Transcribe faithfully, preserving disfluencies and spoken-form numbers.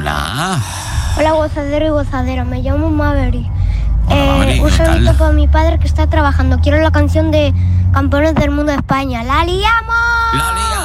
Hola. Hola, gozadero y gozadera. Me llamo Maverick. Hola, eh, Maverick, un ¿qué saludito tal? para mi padre que está trabajando. Quiero la canción de Campeones del Mundo de España. ¡La liamos! ¡La liamos!